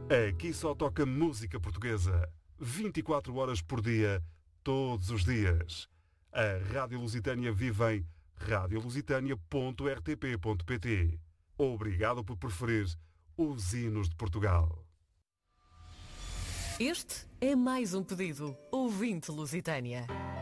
Aqui só toca música portuguesa, 24 horas por dia, todos os dias. A Rádio Lusitânia vive em radiolusitania.rtp.pt. Obrigado por preferir os hinos de Portugal. Este é mais um pedido ouvinte Lusitânia.